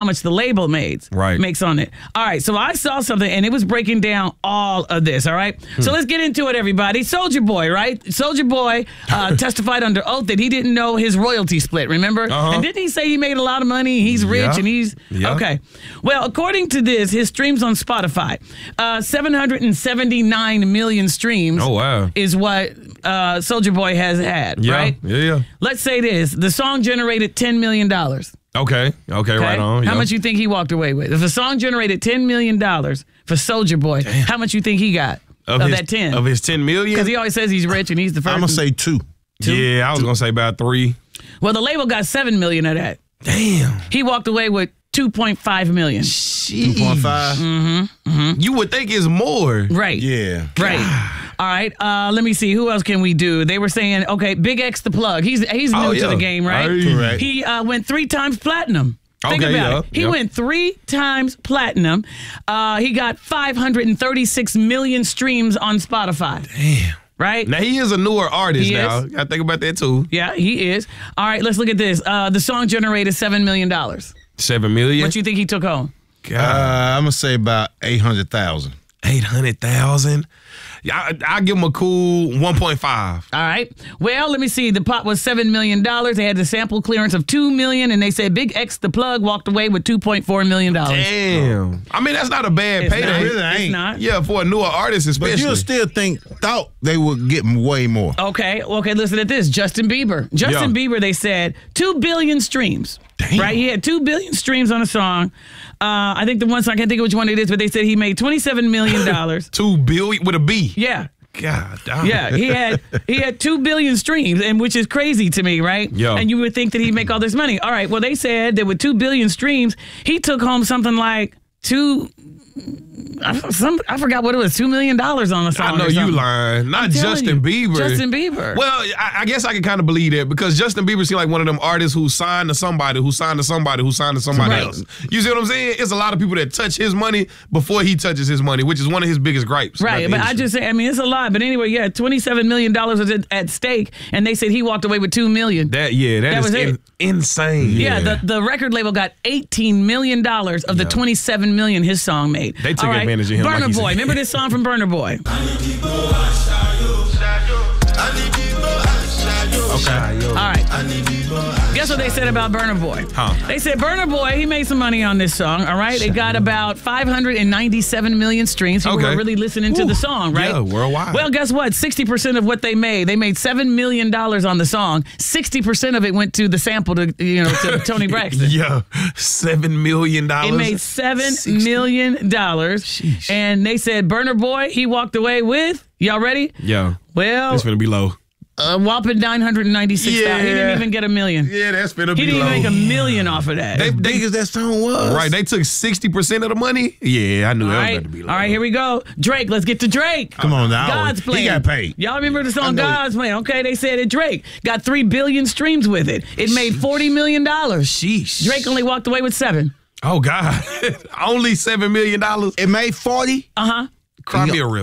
how much the label makes on it. All right, so I saw something, and it was breaking down all of this, all right? So let's get into it, everybody. Soulja Boy, right? Soulja Boy testified under oath that he didn't know his royalty split, remember? And didn't he say he made a lot of money, he's rich, and he's... Okay. Well, according to this, his streams on Spotify, 779 million streams is what Soulja Boy has had, right? Yeah. Let's say this. The song generated $10 million. Okay, right on. How much you think he walked away with? If a song generated $10 million for Soulja Boy, how much you think he got of that 10? Of his 10 million? Because he always says he's rich and he's the first. I'm going to say 2. Yeah, I was going to say about 3. Well, the label got $7 million of that. Damn. He walked away with $2.5 million. 2.5? You would think it's more. Right. Yeah. Right. All right. Let me see. Who else can we do? They were saying, okay, Big X the Plug. He's new to the game, right? Correct. He went 3 times platinum. Think about it. He went 3 times platinum. He got 536 million streams on Spotify. Damn. Right? Now, he is a newer artist now. Got to think about that, too. Yeah, he is. All right, let's look at this. The song generated $7 million. $7 million? What you think he took home? I'm going to say about 800,000. 800,000? I'll give him a cool 1.5. All right. Well, let me see. The pot was $7 million. They had the sample clearance of $2 million, and they said Big X the Plug walked away with $2.4 million. Damn. I mean, that's not a bad payday. It really ain't. It's not. Yeah, for a newer artist especially. But you'll still thought they would get way more. Okay, listen at this. Justin Bieber. Justin Bieber, they said 2 billion streams. Damn. Right? He had 2 billion streams on a song. I think the one song, I can't think of which one it is, but they said he made $27 million. 2 billion with a B. Yeah. God damn. Yeah, he had 2 billion streams, and which is crazy to me, right? Yeah. And you would think that he'd make all this money. All right, well, they said that with 2 billion streams, he took home something like I forgot what it was, $2 million on the song. I know you lying. Not Justin Bieber. Justin Bieber. Well, I guess I can kind of believe that because Justin Bieber seems like one of them artists who signed to somebody, who signed to somebody, who signed to somebody else. You see what I'm saying? It's a lot of people that touch his money before he touches his money, which is one of his biggest gripes. Right, but I just say, I mean, it's a lot. But anyway, yeah, $27 million was at stake, and they said he walked away with $2 million. That is insane. Yeah, the record label got $18 million of the $27 million his song made. They took advantage of him. Burna Boy. Remember this song from Burna Boy? Okay. All right. Guess what they said about Burna Boy? They said Burna Boy, he made some money on this song, all right? It got about 597 million streams. People were really listening to the song, right? Yeah, worldwide. Well, guess what? 60% of what they made $7 million on the song. 60% of it went to the sample to Tony Braxton. Yeah, $7 million. It made $7 million. Sheesh. And they said Burna Boy, he walked away with, y'all ready? Yeah. Well, it's going to be low. A whopping 996,000. He didn't even get $1 million. Yeah, that's finna be He didn't low. even make $1 million off of that. As big as that song was. Right, they took 60% of the money. Yeah, I knew that was going to be low. All right, here we go. Drake, let's get to Drake. Come on now. God's Plan. He got paid. Y'all remember the song God's Plan? Okay, they said it. Drake got 3 billion streams with it. It made $40 million. Sheesh. Drake only walked away with 7. Oh, God. Only $7 million? It made 40? Uh-huh. Cry me a river.